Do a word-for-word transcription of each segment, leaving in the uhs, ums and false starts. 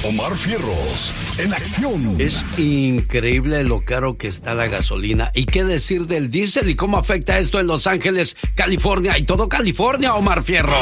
Omar Fierros, en acción. Es increíble lo caro que está la gasolina. ¿Y qué decir del diésel y cómo afecta esto en Los Ángeles, California y todo California, Omar Fierros?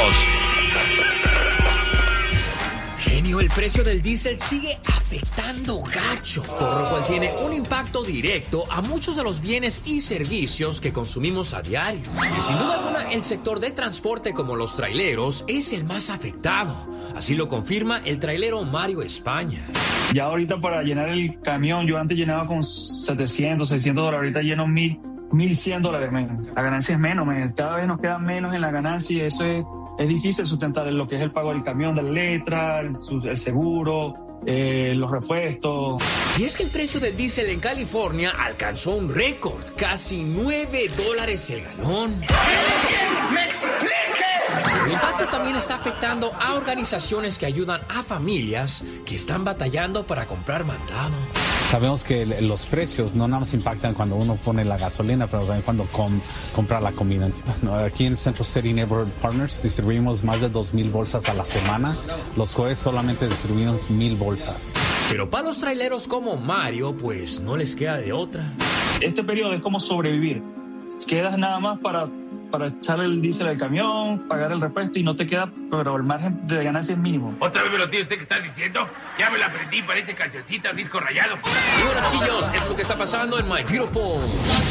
Genio, el precio del diésel sigue afectando gacho, por lo cual tiene un impacto directo a muchos de los bienes y servicios que consumimos a diario. Y sin duda alguna, el sector de transporte como los traileros es el más afectado. Así lo confirma el trailero Mario España. Ya ahorita para llenar el camión, yo antes llenaba con setecientos, seiscientos dólares, ahorita lleno mil, mil cien dólares menos. La ganancia es menos, men. Cada vez nos queda menos en la ganancia y eso es, es difícil sustentar lo que es el pago del camión, de la letra, el, el seguro, eh, los repuestos. Y es que el precio del diésel en California alcanzó un récord, casi nueve dólares el galón. ¡Me explique! El impacto también está afectando a organizaciones que ayudan a familias que están batallando para comprar mandado. Sabemos que los precios no nada más impactan cuando uno pone la gasolina, pero también cuando com, compra la comida. Aquí en Central City Neighborhood Partners distribuimos más de dos mil bolsas a la semana. Los jueves solamente distribuimos mil bolsas. Pero para los traileros como Mario, pues no les queda de otra. Este periodo es como sobrevivir. Quedas nada más para... para echarle el diésel al camión, pagar el repuesto y no te queda, pero el margen de ganancia es mínimo. ¿Otra vez me lo tiene usted que está diciendo? Ya me la aprendí, parece cancioncita, disco rayado. Y bueno, chiquillos, es lo que está pasando en My Beautiful.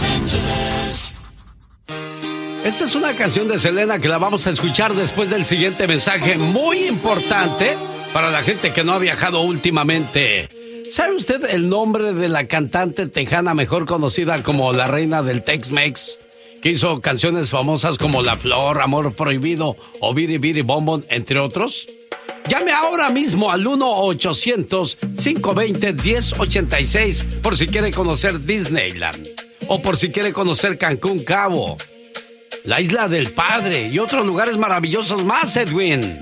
Esta es una canción de Selena que la vamos a escuchar después del siguiente mensaje muy importante para la gente que no ha viajado últimamente. ¿Sabe usted el nombre de la cantante tejana mejor conocida como la reina del Tex-Mex? Que hizo canciones famosas como La Flor, Amor Prohibido o Biri Biri Bom Bom, entre otros. Llame ahora mismo al uno ochocientos, cinco veinte, diez ochenta y seis por si quiere conocer Disneyland o por si quiere conocer Cancún Cabo, la Isla del Padre y otros lugares maravillosos más, Edwin.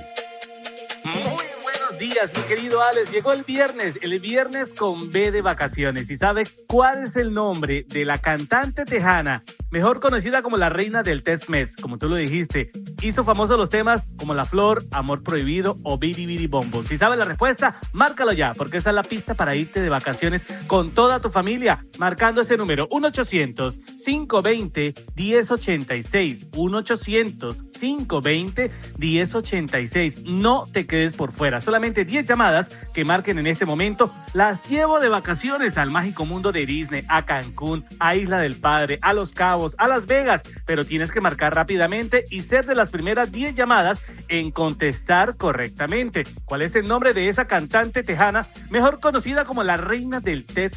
Días, mi querido Alex. Llegó el viernes, el viernes con B de vacaciones. ¿Y sabe cuál es el nombre de la cantante tejana, mejor conocida como la reina del Tex-Mex? Como tú lo dijiste, hizo famosos los temas como La Flor, Amor Prohibido o Biri Biri Bom Bom. Si sabes la respuesta, márcalo ya, porque esa es la pista para irte de vacaciones con toda tu familia, marcando ese número uno ochocientos, cinco veinte, diez ochenta y seis. uno ochocientos, cinco veinte, diez ochenta y seis. No te quedes por fuera, solamente diez llamadas que marquen en este momento. Las llevo de vacaciones al mágico mundo de Disney, a Cancún, a Isla del Padre, a Los Cabos, a Las Vegas, pero tienes que marcar rápidamente y ser de las primeras diez llamadas en contestar correctamente. ¿Cuál es el nombre de esa cantante tejana mejor conocida como la reina del Tex